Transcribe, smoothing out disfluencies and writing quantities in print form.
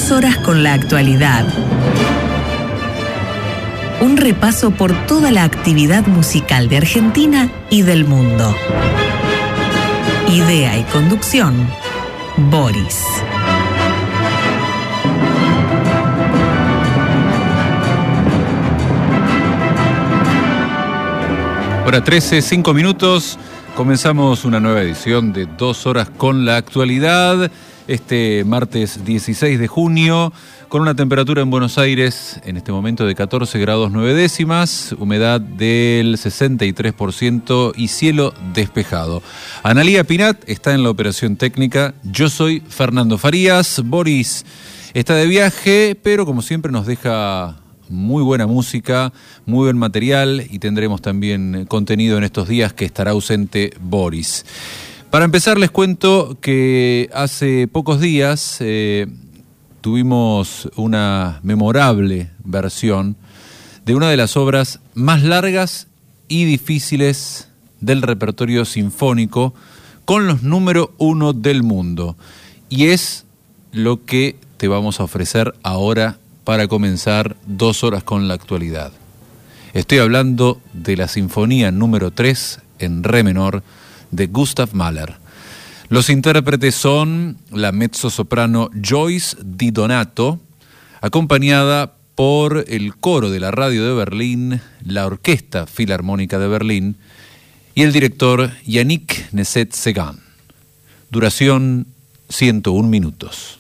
2 horas con la actualidad. Un repaso por toda la actividad musical de Argentina y del mundo. Idea y conducción, Boris. Hora 13, 5 minutos. Comenzamos una nueva edición de 2 horas con la actualidad. Este martes 16 de junio, con una temperatura en Buenos Aires en este momento de 14 grados 9 décimas, humedad del 63% y cielo despejado. Analía Pinat está en la operación técnica. Yo soy Fernando Farías. Boris está de viaje, pero como siempre nos deja muy buena música, muy buen material y tendremos también contenido en estos días que estará ausente Boris. Para empezar les cuento que hace pocos días tuvimos una memorable versión de una de las obras más largas y difíciles del repertorio sinfónico con los número 1 del mundo. Y es lo que te vamos a ofrecer ahora para comenzar 2 horas con la actualidad. Estoy hablando de la Sinfonía número 3 en re menor de Gustav Mahler. Los intérpretes son la mezzosoprano Joyce Di Donato, acompañada por el coro de la radio de Berlín, la Orquesta Filarmónica de Berlín y el director Yannick Nézet-Séguin. Duración 101 minutos.